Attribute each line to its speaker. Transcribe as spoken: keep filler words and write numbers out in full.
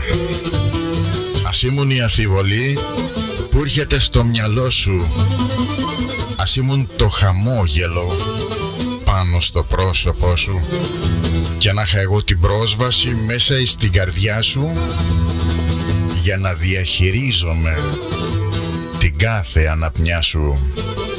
Speaker 1: Ας ήμουν η αφιβολή που έρχεται στο μυαλό σου. Ας ήμουν το χαμόγελο πάνω στο πρόσωπό σου. Και να είχα εγώ την πρόσβαση μέσα στην καρδιά σου για να διαχειρίζομαι την κάθε αναπνιά σου.